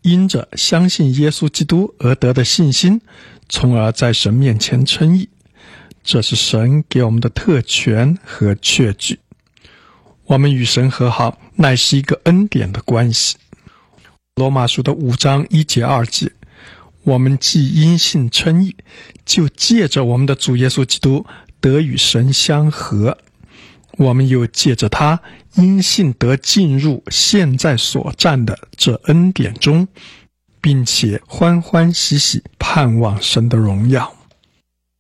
因着相信耶稣基督而得的信心，从而在神面前称义。这是神给我们的特权和确据。我们与神和好，乃是一个恩典的关系。罗马书的5章1节2节，我们既因信称义，就借着我们的主耶稣基督得与神相和。我们又借着他因信得进入现在所占的这恩典中，并且欢欢喜喜盼望神的荣耀。